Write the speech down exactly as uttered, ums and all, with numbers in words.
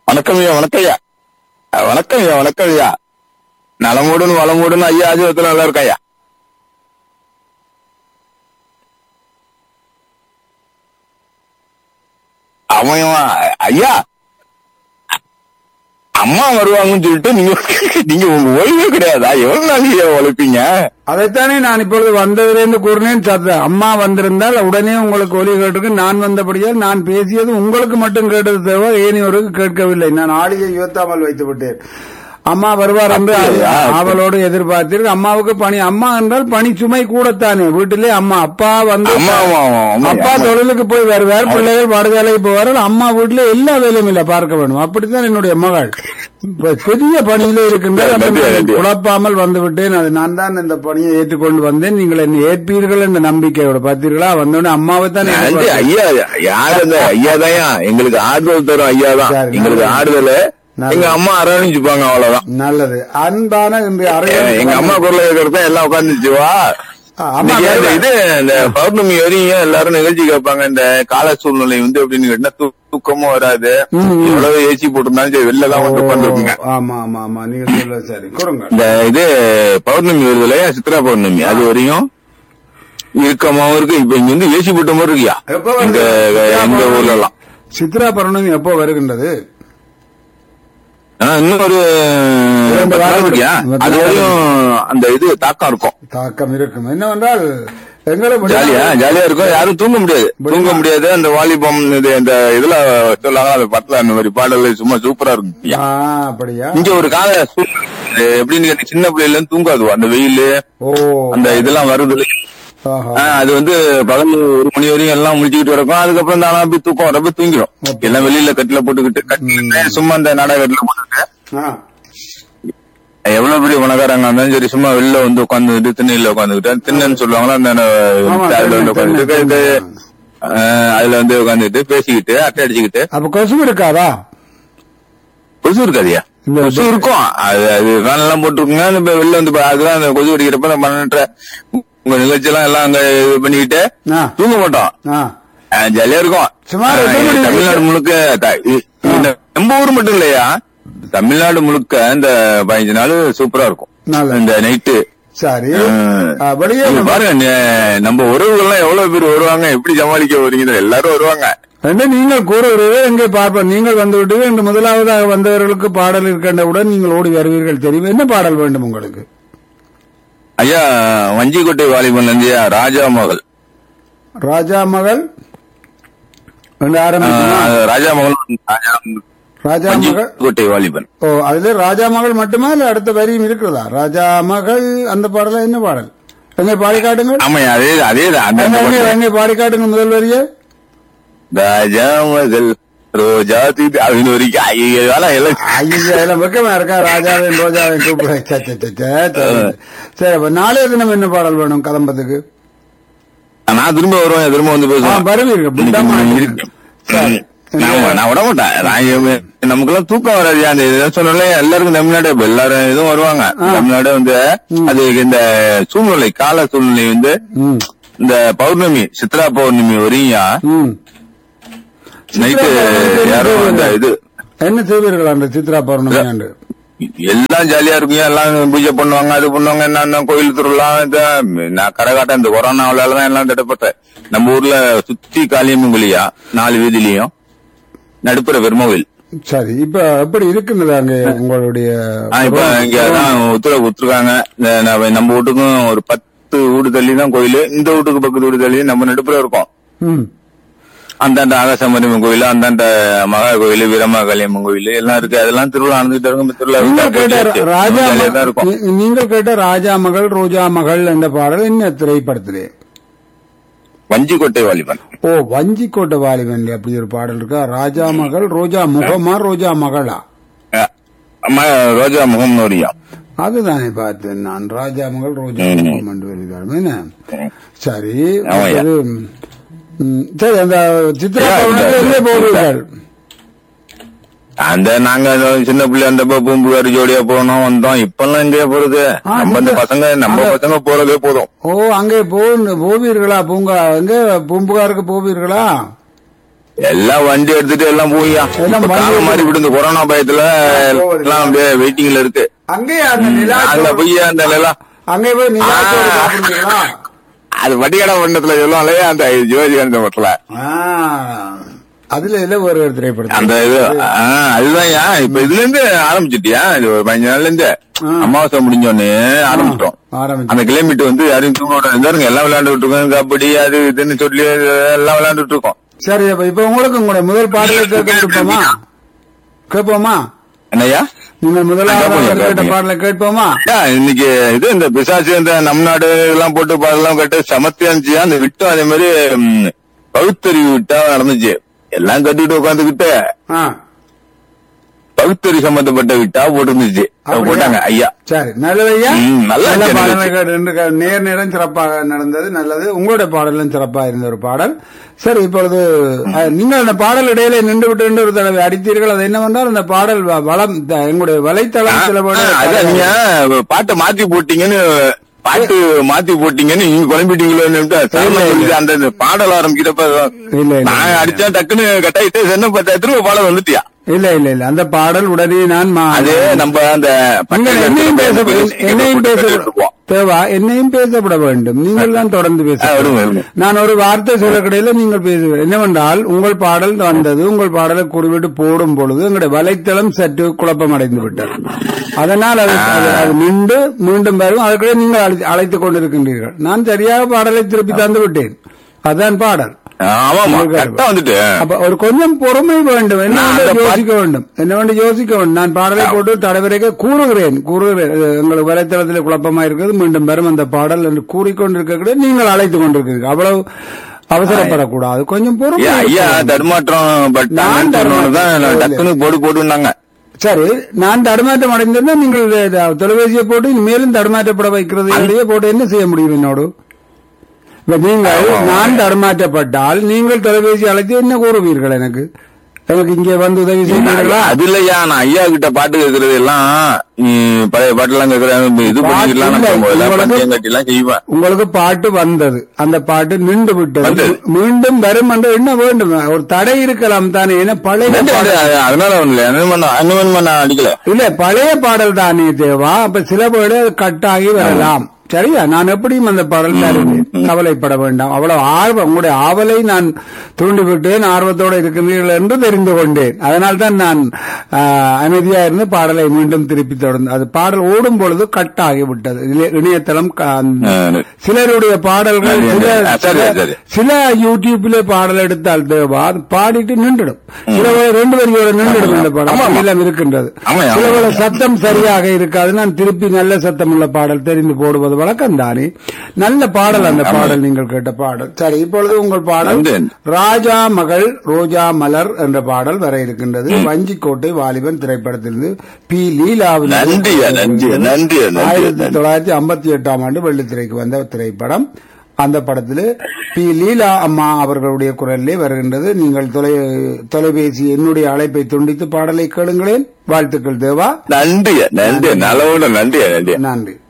வணக்கம் ஐயா, வணக்கம் ஐயா, வணக்கம் ஐயா, வணக்கம் ஐயா. நலமோடுன்னு வளமோடுன்னு ஐயா ஆஜீவத்துல நல்லா இருக்கா ஐயா? அவன் ஐயா அம்மா வருவாங்கன்னு சொல்லிட்டு நீங்க நீங்க உங்க ஓய்வே கிடையாதா? எவ்வளவு நாள் ஐயா உழைப்பீங்க? அதைத்தானே நான் இப்பொழுது வந்ததிலிருந்து கூறினேன். அம்மா வந்திருந்தால் உடனே உங்களுக்கு ஒலி கேட்டிருக்கு. நான் வந்தபடியால் நான் பேசியது உங்களுக்கு மட்டும் கேட்டது தவிர ஏனையோருக்கு கேட்கவில்லை. நான் ஆடியை யோத்தாமல் வைத்து விட்டேன். அம்மா வருவார் என்று அவளோடு எதிர்பார்த்தீர்கள். அம்மாவுக்கு பணி, அம்மா என்றால் பணி சுமை கூடத்தானே வீட்டிலே. அம்மா அப்பா வந்து அப்பா தொழிலுக்கு போய் வருவார், பிள்ளைகள் பாடசாலைக்கு போவார்கள். அம்மா வீட்டிலே எல்லா வேலையும் இல்ல பார்க்க வேண்டும். அப்படித்தான் என்னுடைய மகள் பெரிய பணியிலே இருக்கின்ற குழப்பாமல் வந்து விட்டேன். அது நான் தான் இந்த பணியை ஏற்றுக்கொண்டு வந்தேன். நீங்கள் என்ன ஏற்பீர்கள் என்ற நம்பிக்கையோட பார்த்தீர்களா? வந்தோடனே அம்மாவை தான் ஐயா யார் அந்த ஐயா தான் எங்களுக்கு ஆறுதல் தரும். ஐயா தான் எங்களுக்கு ஆறுதல். எங்க அம்மா அரவணைச்சுப்பாங்க, அவ்வளவுதான். நல்லது. அன்பான எங்க அம்மா குரல கேட்கறத எல்லாம் உட்காந்துச்சுவா. இது இந்த பௌர்ணமி வரையும் எல்லாரும் நிகழ்ச்சி கேட்பாங்க. இந்த கால சூழ்நிலை வந்து அப்படின்னு கேட்டா தூக்கமும் வராது. எவ்வளவு ஏசி போட்டிருந்தாலும் சரி வெளிலதான் வந்து உட்காந்துருக்குங்க. ஆமா ஆமா ஆமா நீங்க சரி கொடுங்க. இந்த இது பௌர்ணமி வருது இல்லையா, சித்ரா பௌர்ணமி, அது வரையும் இருக்கமாவும் இருக்கு. இப்ப இங்க வந்து ஏசி போட்ட மாதிரி இருக்கியா இந்த எங்க ஊர்ல எல்லாம்? சித்ரா பௌர்ணமி எப்போ வருகின்றது? இன்னும் ஒரு அது வரையும் அந்த இது தாக்கம் இருக்கும். தாக்கம் இருக்கும். என்னவென்றால் ஜாலியா ஜாலியா இருக்கும். யாரும் தூங்க முடியாது, தூங்க முடியாது. அந்த வாலிபம் இது அந்த இதுல சொல்லாங்க, அந்த படத்துல அந்த மாதிரி பாடல்கள் சும்மா சூப்பரா இருக்கும். அப்படியா? இங்க ஒரு கால எப்படின்னு சின்ன பிள்ளைல இருந்து தூங்காது. அந்த வெயில் அந்த இதெல்லாம் வருது. அது வந்து பகல் ஒரு மணி வரையும் எல்லாம் முடிச்சுக்கிட்டு இருக்கும். அதுக்கப்புறம் தானா போய் தூக்கம் வரப்ப தூங்கிடும். எல்லாம் வெளியில கட்டில போட்டுக்கிட்டு கட்டில சும்மா இந்த நாடகத்துல போட்டுக்கிட்டு எவ்வளவு பெரிய பணக்காரங்க இருந்தாலும் சரி சும்மா வெளில வந்து உட்காந்துக்கிட்டு திண்ணையில உட்காந்துக்கிட்டு திண்ணன்னு சொல்லுவாங்களா, அந்த அதுல வந்து உட்காந்துட்டு அதுல வந்து உட்காந்துக்கிட்டு பேசிக்கிட்டு அரட்டை அடிச்சுக்கிட்டு. அப்ப கொசு இருக்காதா? கொசு இருக்காதியா? கொசு இருக்கும். அது அது வேனெல்லாம் போட்டுருக்குங்க. வெளில வந்து அதுதான் அந்த கொசு அடிக்கிறப்ப அந்த பன்னெண்டு உங்க நிகழ்ச்சி எல்லாம் எல்லாம் அங்க இது பண்ணிக்கிட்டு தூங்க மாட்டோம். ஜாலியா இருக்கும். தமிழ்நாடு முழுக்க நம்ம ஊர் மட்டும் இல்லையா, தமிழ்நாடு முழுக்க இந்த பதினஞ்சு நாள் சூப்பரா இருக்கும். இந்த நைட்டு சரி பாருங்க, நம்ம உறவுகள் எல்லாம் எவ்வளவு பேர் வருவாங்க, எப்படி சமாளிக்க வரீங்க? எல்லாரும் வருவாங்க. நீங்கள் கூறுகிறீர்கள் எங்கே பார்ப்போம். நீங்கள் வந்து விட்டு இன்று முதலாவதாக வந்தவர்களுக்கு பாடல் இருக்கின்றவுடன் நீங்கள் ஓடி வருவீர்கள். தெரியும் என்ன பாடல் வேண்டும் உங்களுக்கு? ஐயா வஞ்சிக்கோட்டை வாலிபன் இருந்து ராஜா மகள். ராஜா மகள் ராஜா மகள் ராஜா மகள் கோட்டை வாலிபன். ஓ, அதுல ராஜா மகள் மட்டுமா இல்ல அடுத்த வரியும் இருக்கிறதா? ராஜா மகள் அந்த பாடல என்ன பாடல்? எங்க பாடி காட்டுங்க. ஆமா அதே அதேதான். எங்க பாடி காட்டுங்க முதல் வரிய. ராஜா மகள் ரோஜா தீது அப்படின்னு ஒரு எல்லாம் வெக்கமா இருக்கா? ராஜாவின் ரோஜாவின் கூப்பிட. சரி, அப்ப நாளைய தினம் என்ன பாடல் வேணும் கதம்பத்துக்கு? நான் திரும்ப வருவேன், திரும்ப வந்து பேசுவேன். வருவீங்க நான் விட மாட்டேன். நமக்கு எல்லாம் தூக்கம் வராது. அந்த சொன்னால எல்லாருக்கும் தமிழ்நாடு எல்லாரும் இதுவும் வருவாங்க. தமிழ்நாடு வந்து அது இந்த சூழ்நிலை கால சூழ்நிலை வந்து இந்த பௌர்ணமி சித்ரா பௌர்ணமி வரையும் நைட்டு யாரும் அந்த இது என்ன செய்வீர்கள் அந்த சித்ரா பௌர்ணமி? எல்லாம் ஜாலியா இருக்கும். எல்லாம் பூஜை பண்ணுவாங்க, அது பண்ணுவாங்க. என்ன கோயில் திருவிழா நான் கரகாட்டம் இந்த கொரோனாவிலதான் எல்லாம் தடப்பட்டேன். நம்ம ஊர்ல சுத்தி காளியம்மன் கோயிலியா நாலு வீதியிலையும் நடுப்புற பெருமோவில். சரி, இப்ப எப்படி இருக்குன்னு அங்க உங்களுடைய இப்ப இங்க உத்தரவு கொடுத்துருக்காங்க. நம்ம வீட்டுக்கும் ஒரு பத்து வீடு தள்ளி தான் கோயில். இந்த வீட்டுக்கு பக்கத்து வீடு தள்ளி நம்ம நடுப்புற இருக்கோம். அந்தாண்ட ஆகாசமரியம்மன் கோயில், அந்தாண்ட மகா கோயில், வீரமா காளியம்மன் கோயில் எல்லாம் இருக்கு. அதெல்லாம் திருவிழா நடந்துட்டு இருக்கும். திருவிழா இருக்கும். நீங்கள் கேட்ட ராஜா மகள் ரோஜா மகள் என்ற பாடல் என்ன திரைப்படத்திலே? வஞ்சிக்கோட்டை வாலிபன். ஓ, வஞ்சிக்கோட்டை வாலிபன் அப்படி ஒரு பாடல் இருக்கா? ராஜா மகள் ரோஜா முகமா ரோஜா மகளா? ரோஜா முகம் நோரியா? அதுதானே பார்த்தேன் நான். ராஜா மகள் ரோஜா முகம் என்று வருகிறார். சரி சரி, அந்த சித்ரா போவீர்கள்? அந்த நாங்க சின்ன பிள்ளை அந்த பூம்புகார் ஜோடியா போனோம் வந்தோம். இப்ப எல்லாம் எங்கேயா போறது? நம்ம பசங்க நம்ம பசங்க போறதே போதும். ஓ, அங்கே போவீர்களா? பூங்கா எங்க பூம்புகாருக்கு போவீர்களா? எல்லாம் வண்டி எடுத்துட்டு எல்லாம் போய்யா காலம் மாதிரி விட்டு இந்த கொரோனா பயத்துல எல்லாம் அப்படியே வெயிட்டிங்ல இருக்கு. அங்கேயே அந்த போய் அந்த நிலா அங்கே போய் நிலா அது வட்டிகடை பண்ணத்துல சொல்லுவாங்களே அந்த ஜிவாஜிகாந்த படத்துல அதுல எல்லாம் ஒரு ஒரு திரைப்படம் அந்த இது அதுதான். இப்ப இதுல இருந்து ஆரம்பிச்சுட்டியா? இது ஒரு பதினஞ்சு நாள்ல இருந்து அமாவாசை முடிஞ்சோன்னு ஆரம்பிச்சிட்டோம். அந்த கிலோமீட்டர் வந்து யாரையும் தூங்க இருந்தாருங்க எல்லாம் விளையாண்டுட்டு இருக்கோம். கபடி அது இதுன்னு சொல்லி எல்லாம் விளையாண்டுட்டு இருக்கோம். சரி, இப்ப உங்களுக்கு உங்களுடைய முதல் பாடலை கேட்போமா கேட்போமா என்னையா? நீங்க முதலாவது பாடலை கேட்போமா? இன்னைக்கு இது இந்த பிசாசு இந்த நம் நாடு எல்லாம் போட்டு பாடலாம் கேட்டு சமத்தியா இருந்துச்சு. அந்த விட்டம் அதே மாதிரி பகுத்தறிவு விட்டா நடந்துச்சு. எல்லாம் கட்டிட்டு உட்காந்துக்கிட்டு பகுத்தறி சம்பந்தப்பட்ட விட்டா போட்டுருந்துச்சு போட்டாங்க ஐயா. சரி, நல்லது ஐயா. நல்ல நேர் நேரம் சிறப்பாக நடந்தது. நல்லது. உங்களுடைய பாடலும் சிறப்பாக இருந்த ஒரு பாடல். சரி, இப்பொழுது நீங்கள் அந்த பாடல் இடையில நின்று விட்டு ஒரு தடவை அடித்தீர்கள். அது என்னவென்றால் அந்த பாடல் வளம் எங்களுடைய வலைத்தளம் சில நீங்க பாட்டை மாத்தி போட்டீங்கன்னு பாட்டு மாத்தி போட்டீங்கன்னு நீங்க குழம்பிட்டீங்களோ அந்த பாடல் ஆரம்பிக்கிறப்ப நான் அடிச்சா டக்குன்னு கட்டாயிட்டு என்ன பார்த்தா திரும்ப பாடல் வந்துட்டியா? இல்ல இல்ல இல்ல அந்த பாடல் உடனே நான் அது நம்ம அந்த என்னையும் பேச என்னையும் பேச தேவா என்னையும் பேசப்பட வேண்டும். நீங்கள் தான் தொடர்ந்து பேச. நான் ஒரு வார்த்தை சொல்ல கிடையில நீங்கள் பேசுவீர்கள். என்னவென்றால் உங்கள் பாடல் வந்தது. உங்கள் பாடலை குறிவிட்டு போடும் பொழுது எங்களுடைய வலைத்தளம் சற்று குழப்பம் அடைந்து விட்டது. அதனால் அது அது நின்று மீண்டும் வரும். அதற்குள்ளே நீங்கள் அழைத்துக் கொண்டிருக்கின்றீர்கள். நான் சரியாக பாடலை திருப்பி தந்து விட்டேன். அதுதான் பாடல். அப்ப ஒரு கொஞ்சம் பொறுமை வேண்டும். என்ன யோசிக்க வேண்டும் என்ன வேண்டும் யோசிக்க வேண்டும். நான் பாடலை போட்டு தடவிரைக்க கூறுகிறேன் கூறுகிறேன் எங்களுக்கு வலைத்தளத்தில் குழப்பமா இருக்கிறது. மீண்டும் வரும் அந்த பாடல் என்று கூறிக்கொண்டிருக்க நீங்கள் அழைத்துக் கொண்டிருக்கிறீர்கள். அவ்வளவு அவசரப்படக்கூடாது. கொஞ்சம் பொறுமை. தடுமாற்றம் போட்டு போட்டுனாங்க. சரி, நான் தடுமாற்றம் அடைந்திருந்தா நீங்கள் தொலைபேசியை போட்டு மேலும் தடுமாற்றப்பட வைக்கிறது போட்டு என்ன செய்ய முடியும் என்னோடு? நீங்கள் நான் தடுமாற்றப்பட்டால் நீங்கள் தொலைபேசி அழைத்து என்ன கூறுவீர்கள்? எனக்கு எனக்கு இங்கே வந்து உதவி செய்வீர்களா? அது இல்லையா, நான் ஐயா கிட்ட பாட்டு கேட்கறது எல்லாம் பழைய பாட்டு எல்லாம் கேட்கறேன். இது செய்வேன். உங்களுக்கு பாட்டு வந்தது, அந்த பாட்டு நின்று விட்டது, மீண்டும் வரும் என்று என்ன வேண்டும்? ஒரு தடை இருக்கலாம் தானே? ஏன்னா பழைய அதனால அடிக்கல இல்ல பழைய பாடல் தானே தேவா. அப்ப சில பேரு கட்டாகி வரலாம். சரியா? நான் எப்படியும் அந்த பாடல் தருவேன். கவலைப்பட வேண்டாம். அவ்வளவு ஆர்வம் உங்களுடைய ஆவலை நான் தூண்டிவிட்டேன். ஆர்வத்தோடு இருக்கின்றீர்கள் என்று தெரிந்து கொண்டேன். அதனால் தான் நான் அமைதியா இருந்து பாடலை மீண்டும் திருப்பி தொடர்ந்து அது பாடல் ஓடும் பொழுது கட் ஆகிவிட்டது. இணையதளம் சிலருடைய பாடல்கள் சில யூடியூப்ல பாடல் எடுத்தால் தேவா பாடிட்டு நின்றுடும். சில ரெண்டு வரியோட நின்றுடும். இந்த பாடல் எல்லாம் இருக்கின்றது. சில சத்தம் சரியாக இருக்காது. நான் திருப்பி நல்ல சத்தம் உள்ள பாடல் தெரிந்து போடுவது வழக்கம் தானே. நல்ல பாடல் அந்த பாடல் நீங்கள் கேட்ட பாடல். சரி, இப்பொழுது உங்கள் பாடல் ராஜா மகள் ரோஜா மலர் என்ற பாடல் வர இருக்கின்றது. வஞ்சிக்கோட்டை வாலிபன் திரைப்படத்திலிருந்து பி லீலாவின் ஆயிரத்தி தொள்ளாயிரத்தி ஐம்பத்தி எட்டாம் ஆண்டு வெள்ளித்திரைக்கு வந்த திரைப்படம். அந்த படத்தில் பி லீலா அம்மா அவர்களுடைய குரலிலே வருகின்றது. நீங்கள் தொலை தொலைபேசி என்னுடைய அழைப்பை துண்டித்து பாடலை கேளுங்களேன். வாழ்த்துக்கள் தேவா. நன்றி நன்றி நலவோட நன்றி நன்றி.